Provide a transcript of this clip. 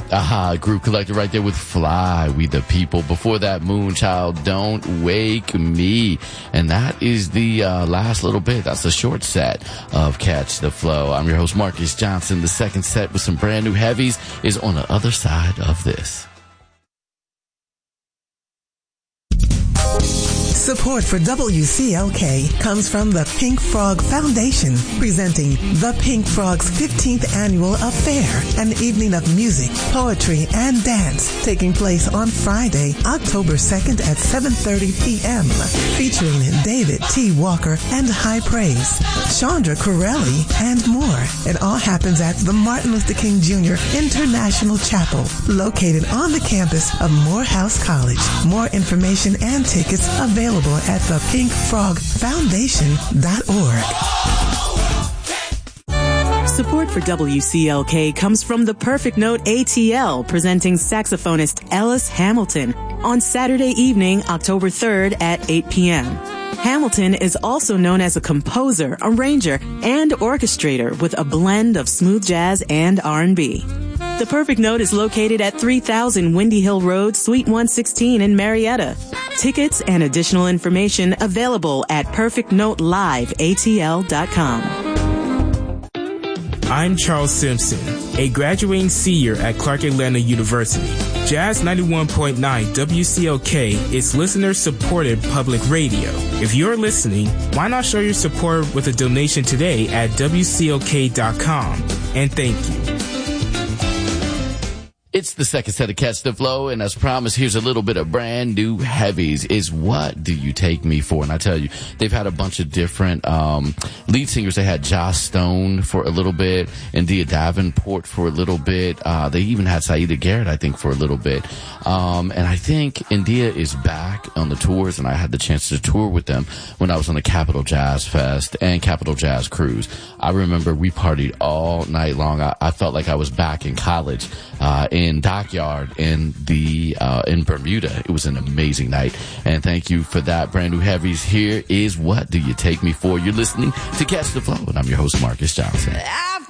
Group Collective right there with Fly, We the People. Before that, Moonchild, Don't Wake Me. And that is the last little bit. That's the short set of Catch the Flow. I'm your host, Marcus Johnson. The second set with some brand new heavies is on the other side of this. Support for WCLK comes from the Pink Frog Foundation, presenting the Pink Frog's 15th Annual Affair, an evening of music, poetry, and dance taking place on Friday, October 2nd at 7:30 p.m., featuring David T. Walker and High Praise, Chandra Corelli, and more. It all happens at the Martin Luther King Jr. International Chapel, located on the campus of Morehouse College. More information and tickets available at thepinkfrogfoundation.org. Support for WCLK comes from the Perfect Note ATL, presenting saxophonist Ellis Hamilton on Saturday evening, October 3rd at 8 p.m. Hamilton is also known as a composer, arranger, and orchestrator with a blend of smooth jazz and R&B. The Perfect Note is located at 3000 Windy Hill Road, Suite 116 in Marietta. Tickets and additional information available at perfectnoteliveatl.com. I'm Charles Simpson, a graduating senior at Clark Atlanta University. Jazz 91.9 WCLK is listener-supported public radio. If you're listening, why not show your support with a donation today at WCLK.com? And thank you. It's the second set of Catch the Flow, and as promised, here's a little bit of brand new heavies. Is What Do You Take Me For? And I tell you, they've had a bunch of different lead singers. They had Joss Stone for a little bit, India Davenport for a little bit. They even had Saida Garrett, I think, for a little bit. And I think India is back on the tours, and I had the chance to tour with them when I was on the Capitol Jazz Fest and Capitol Jazz Cruise. I remember we partied all night long. I felt like I was back in college, in Dockyard in Bermuda. It was an amazing night, and thank you for that. Brand new heavies. Here is What Do You Take Me For? You're listening to Catch the Flow, and I'm your host, Marcus Johnson.